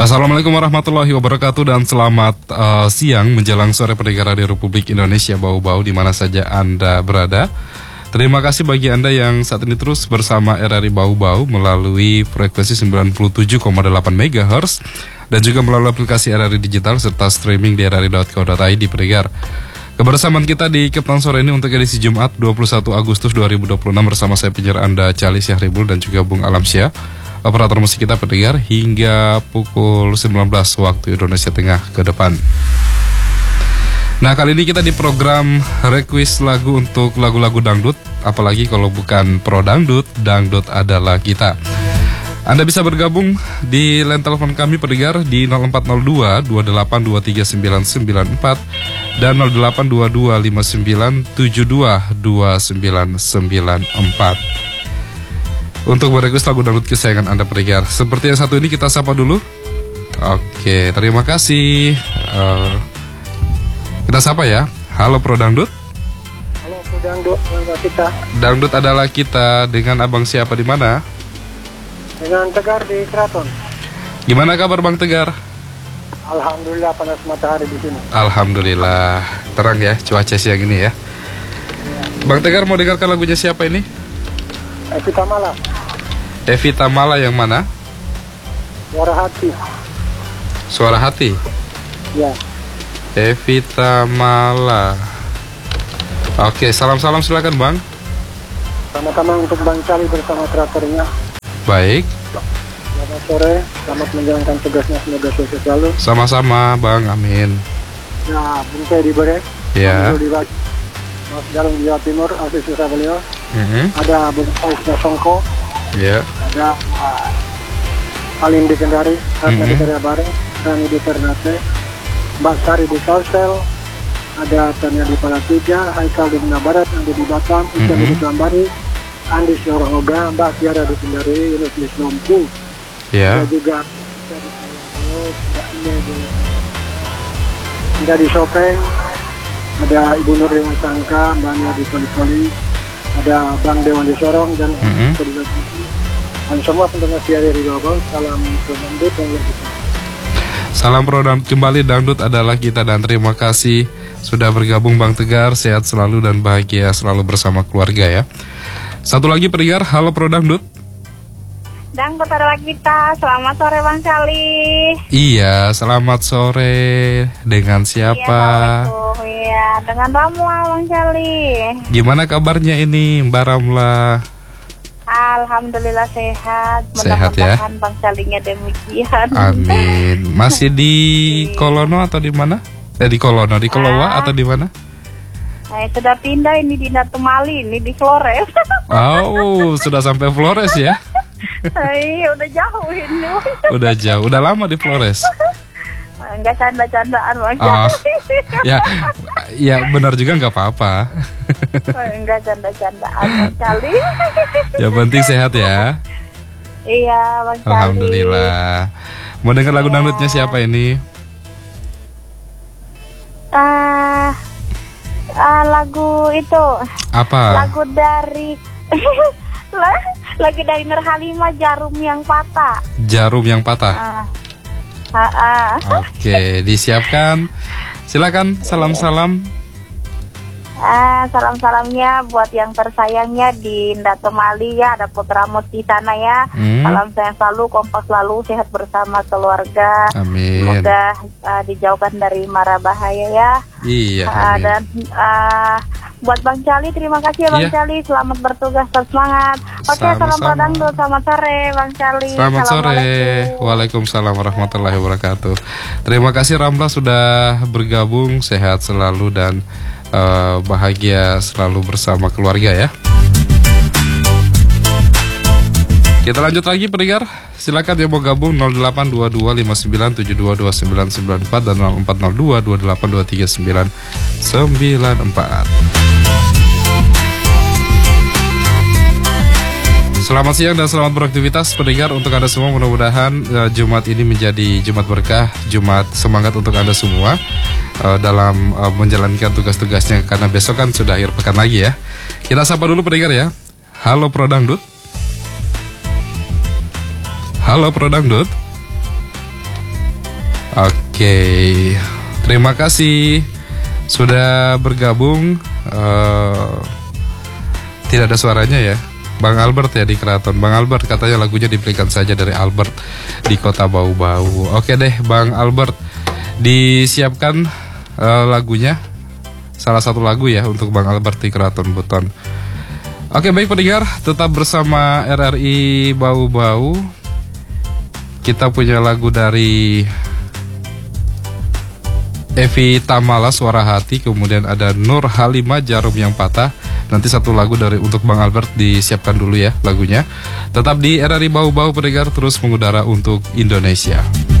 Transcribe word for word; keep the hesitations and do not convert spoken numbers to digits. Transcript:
Assalamualaikum warahmatullahi wabarakatuh dan selamat uh, siang menjelang sore pendengar Radio Republik Indonesia Bau-Bau di mana saja Anda berada. Terima kasih bagi Anda yang saat ini terus bersama R R I Bau-Bau melalui frekuensi sembilan puluh tujuh koma delapan megahertz dan juga melalui aplikasi R R I Digital serta streaming di r r i dot co dot i d pendengar. Kebersamaan kita di Keptan Sore ini untuk edisi Jumat dua puluh satu Agustus dua ribu dua puluh enam bersama saya penyiar Anda Cali Syahribul dan juga Bung Alamsyah, operator musik kita pendengar, hingga pukul sembilan belas waktu Indonesia Tengah ke depan. Nah, kali ini kita di program request lagu untuk lagu-lagu dangdut, apalagi kalau bukan pro dangdut, dangdut adalah kita. Anda bisa bergabung di line telepon kami pendengar di nol empat nol dua dua delapan dua tiga sembilan sembilan empat dan nol delapan dua dua lima sembilan tujuh dua dua sembilan sembilan empat. Untuk merequest lagu dangdut kesayangan Anda pendengar. Seperti yang satu ini kita sapa dulu. Oke, terima kasih. Uh, kita sapa ya. Halo Pro Dangdut. Halo Pro Dangdut, dangdut kita. Dangdut adalah kita, dengan abang siapa di mana? Dengan Tegar di Keraton. Gimana kabar Bang Tegar? Alhamdulillah panas matahari di sini. Alhamdulillah terang ya cuaca siang ini ya. Ya. Bang Tegar mau dengarkan lagunya siapa ini? Evita Mala. Evita Mala yang mana? Suara Hati. Suara Hati? Ya. Evita Mala. Oke, salam-salam silakan Bang. Sama-sama untuk Bang Cali bersama kreatornya. Baik. Selamat sore, selamat menjalankan tugasnya, semoga sukses selalu. Sama-sama Bang, amin. Ya, Bung Teddy Bere. Ya. Mas Jalung Jawa Timur, Asis Susah beliau. Mm-hmm. Ada Bung Faisal Songko. Ya. Ada uh, Alim di Kendari, Ratna mm-hmm. di Karyabare, Rani di Ternate, Mbak Sari di Kalsel, ada Tania di Palatiga, Haikal di Bina Barat, Andi di Batam, Ikan mm-hmm. di Gambari, Andi di Orang Oga, Mbak Tiara di Kendari, Yunus di Selompu. Ya. Ada juga Anda di Sopeng, ada Ibu Nur di Sangka, Mbak Nia di Poli-Poli, ada Bang Dewan di Sorong, dan mm-hmm. dan semua pendengar siaran di Bau-Bau. Salam Pro Dangdut yang lebih. Salam Pro Dangdut, kembali dangdut adalah kita, dan terima kasih sudah bergabung Bang Tegar. Sehat selalu dan bahagia selalu bersama keluarga ya. Satu lagi pendengar, halo Pro Dangdut. Dangdut adalah kita. Selamat sore Bang Cali. Iya, selamat sore. Dengan siapa? Iya, dengan Ramla Bang Cali. Gimana kabarnya ini Mbak Ramla? Alhamdulillah sehat. Sehat ya. Mudah-mudahan Bang Calinya demikian. Amin. Masih di Kolono atau di mana? Eh di Kolono, di Kolowa ah. atau di mana? Nah, sudah pindah ini di Natumali, ini di Flores. Oh, sudah sampai Flores ya? Iya, udah jauh ini. Udah jauh, udah lama di Flores. Enggak canda-candaan Bang oh, ya, ya benar juga nggak apa-apa. Enggak canda-candaan Bang Cali. Yang penting sehat ya. Iya Bang Cali. Alhamdulillah. Mau dengar lagu ya. Dangdutnya siapa ini? Ah, uh, uh, lagu itu. Apa? Lagu dari lagu dari Nur Halimah, Jarum yang Patah. Jarum yang Patah. Uh. Ha-ha. Oke, disiapkan. Silakan salam-salam. Ah, salam-salamnya buat yang tersayangnya di Ndatomali ya, ada Putra Mut di sana ya. Hmm. Salam sayang selalu, kompak selalu, sehat bersama keluarga. Amin. Semoga uh, dijauhkan dari mara bahaya ya. Iya. Uh, dan uh, buat Bang Cali, terima kasih ya Bang iya. Cali, selamat bertugas, tetap semangat. Oke, salam Pro Dangdut, selamat sore Bang Cali. Selamat sore. Waalaikumsalam warahmatullahi wabarakatuh. Terima kasih Ramla sudah bergabung, sehat selalu dan uh, bahagia selalu bersama keluarga ya. Kita lanjut lagi pendengar. Silakan yang mau gabung nol delapan dua dua lima sembilan tujuh dua dua sembilan sembilan empat dan nol empat nol dua dua delapan dua tiga sembilan sembilan empat. Selamat siang dan selamat beraktivitas pendengar untuk Anda semua. Mudah-mudahan uh, Jumat ini menjadi Jumat berkah, Jumat semangat untuk Anda semua uh, dalam uh, menjalankan tugas-tugasnya, karena besok kan sudah akhir pekan lagi ya. Kita sapa dulu pendengar ya. Halo Pro Dangdut. Halo Pro Dangdut. Oke, terima kasih sudah bergabung. Uh, tidak ada suaranya ya, Bang Albert ya di Keraton. Bang Albert katanya lagunya diberikan saja dari Albert di Kota Bau-Bau. Oke deh, Bang Albert, disiapkan uh, lagunya, salah satu lagu ya untuk Bang Albert di Keraton Buton. Oke baik pendengar, tetap bersama R R I Bau-Bau. Kita punya lagu dari Evi Tamala, Suara Hati, kemudian ada Nur Halimah, Jarum Yang Patah. Nanti satu lagu dari untuk Bang Albert disiapkan dulu ya lagunya. Tetap di R R I Bau-Bau pendengar, terus mengudara untuk Indonesia.